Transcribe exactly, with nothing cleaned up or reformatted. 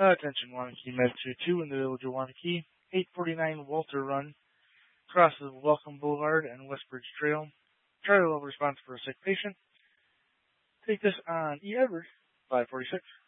Uh, attention, Wanakee Med two two in the village of Wanakee. eight forty-nine Walter Run crosses Welcome Boulevard and Westbridge Trail. Charlie will respond for a sick patient. Take this on E. Edward, five forty-six.